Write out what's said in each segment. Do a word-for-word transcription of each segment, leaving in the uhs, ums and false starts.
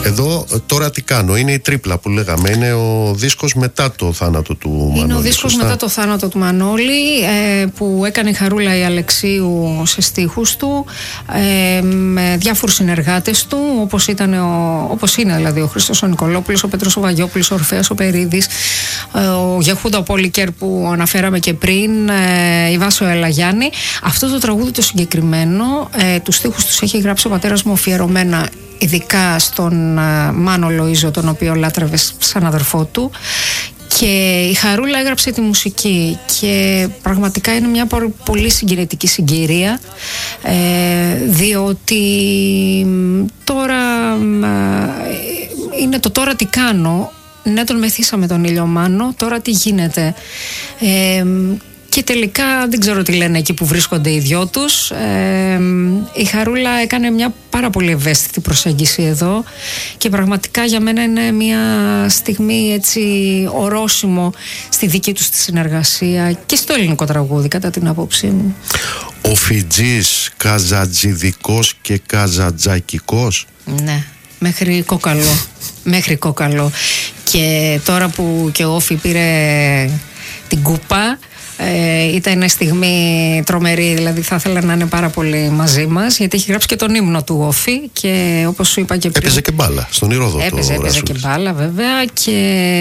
Εδώ τώρα τι κάνω, είναι η τρίπλα που λέγαμε, είναι ο δίσκος μετά το θάνατο του Μανώλη. Είναι ο δίσκος μετά το θάνατο του Μανώλη, ε, που έκανε η Χαρούλα η Αλεξίου σε στίχους του, ε, με διάφορους συνεργάτες του, όπως, ήταν ο, όπως είναι δηλαδή ο Χρήστος ο Νικολόπουλος, ο Πέτρος ο Βαγιόπουλος, ο Ορφέας ο Περίδης, ε, ο Γεχούντα ο Πόλικερ που αναφέραμε και πριν, ε, η Βάσο Ελαγιάννη. Αυτό το τραγούδι το συγκεκριμένο, ε, τους στίχους τους έχει γράψει ο πατέρας μου αφιερωμένα ειδικά στον uh, Μάνο Λοΐζο, τον οποίο λάτρευε σαν αδερφό του, και η Χαρούλα έγραψε τη μουσική και πραγματικά είναι μια πολύ συγκινητική συγκυρία, ε, διότι τώρα ε, είναι το τώρα τι κάνω. Ναι, τον μεθύσαμε τον Ηλιομάνο, τώρα τι γίνεται. ε, Και τελικά δεν ξέρω τι λένε εκεί που βρίσκονται οι δυο τους. Ε, η Χαρούλα έκανε μια πάρα πολύ ευαίσθητη προσέγγιση εδώ και πραγματικά για μένα είναι μια στιγμή έτσι ορόσημο στη δική τους τη συνεργασία και στο ελληνικό τραγούδι, κατά την άποψή μου. Ο Φιτζής καζατζιδικός και καζατζακικός. Ναι, μέχρι κόκαλο. Μέχρι κόκαλο. Και τώρα που και ο Όφη πήρε την κούπα, Ε, ήταν μια στιγμή τρομερή, δηλαδή θα ήθελα να είναι πάρα πολύ μαζί μας, γιατί έχει γράψει και τον ύμνο του Όφη και όπως σου είπα και πριν, έπαιζε και μπάλα στον Ηρώδο. Έπαιζε, έπαιζε και μπάλα βέβαια και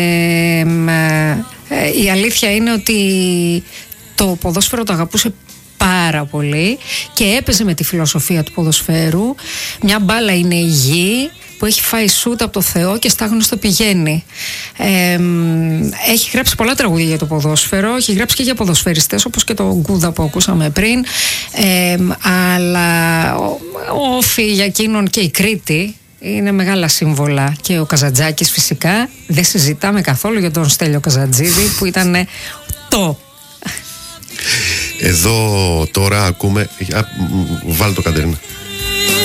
ε, η αλήθεια είναι ότι το ποδόσφαιρο το αγαπούσε πάρα πολύ και έπαιζε με τη φιλοσοφία του ποδοσφαίρου. Μια μπάλα είναι η γη που έχει φάει σούτ από το Θεό και στάγνωστο πηγαίνει. Ε, έχει γράψει πολλά τραγούδια για το ποδόσφαιρο, έχει γράψει και για ποδοσφαιριστές όπως και το Γκούδα που ακούσαμε πριν, ε, αλλά ο, ο Όφη για εκείνον και η Κρήτη είναι μεγάλα σύμβολα, και ο Καζαντζάκης φυσικά, δεν συζητάμε καθόλου για τον Στέλιο Καζαντζίδη που ήταν το. Εδώ τώρα ακούμε, βάλ' το Κατερίνα.